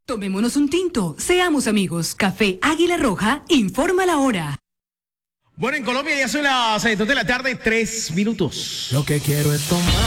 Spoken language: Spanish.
Tomémonos un tinto, seamos amigos. Café Águila Roja, informa la hora. Bueno, en Colombia ya son las 2 de la tarde, 3 minutos. Lo que quiero es tomar.